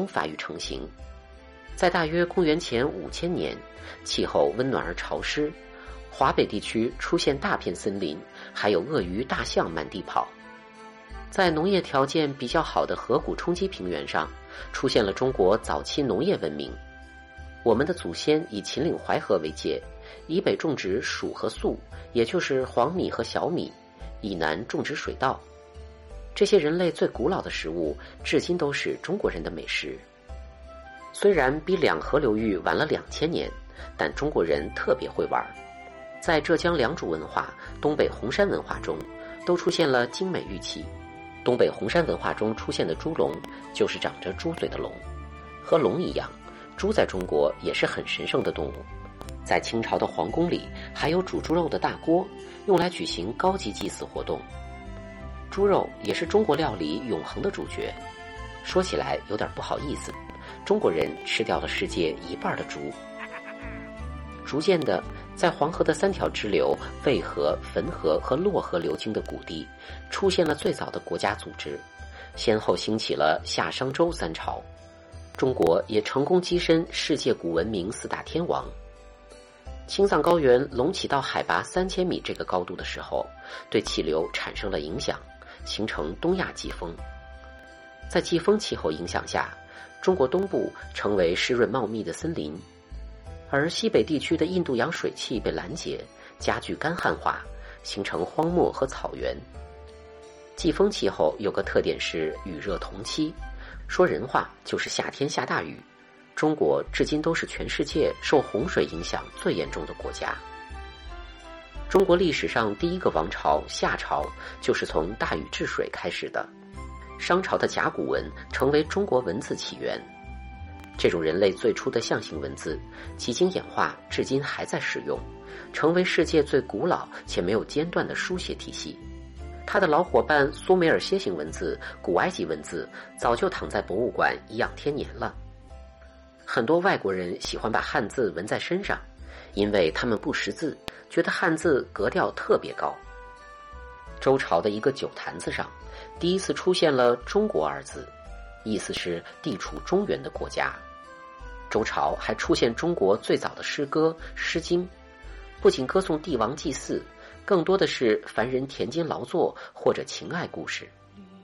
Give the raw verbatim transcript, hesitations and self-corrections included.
刚发育成型。在大约公元前五千年，气候温暖而潮湿，华北地区出现大片森林，还有鳄鱼、大象满地跑。在农业条件比较好的河谷冲积平原上，出现了中国早期农业文明。我们的祖先以秦岭淮河为界，以北种植黍和粟，也就是黄米和小米，以南种植水稻。这些人类最古老的食物，至今都是中国人的美食。虽然比两河流域晚了两千年，但中国人特别会玩。在浙江良渚文化、东北红山文化中，都出现了精美玉器。东北红山文化中出现的猪龙，就是长着猪嘴的龙。和龙一样，猪在中国也是很神圣的动物。在清朝的皇宫里，还有煮猪肉的大锅，用来举行高级祭祀活动。猪肉也是中国料理永恒的主角。说起来有点不好意思，中国人吃掉了世界一半的猪。逐渐的，在黄河的三条支流渭河、汾河和洛河流经的谷地，出现了最早的国家组织，先后兴起了夏商周三朝。中国也成功跻身世界古文明四大天王。青藏高原隆起到海拔三千米这个高度的时候，对气流产生了影响，形成东亚季风。在季风气候影响下，中国东部成为湿润茂密的森林，而西北地区的印度洋水汽被拦截，加剧干旱化，形成荒漠和草原。季风气候有个特点是雨热同期，说人话就是夏天下大雨。中国至今都是全世界受洪水影响最严重的国家。中国历史上第一个王朝夏朝就是从大禹治水开始的。商朝的甲骨文成为中国文字起源。这种人类最初的象形文字，几经演化至今还在使用，成为世界最古老且没有间断的书写体系。它的老伙伴苏美尔楔形文字、古埃及文字早就躺在博物馆颐养天年了。很多外国人喜欢把汉字纹在身上，因为他们不识字，觉得汉字格调特别高。周朝的一个酒坛子上，第一次出现了中国二字，意思是地处中原的国家。周朝还出现中国最早的诗歌《诗经》，不仅歌颂帝王祭祀，更多的是凡人田间劳作或者情爱故事。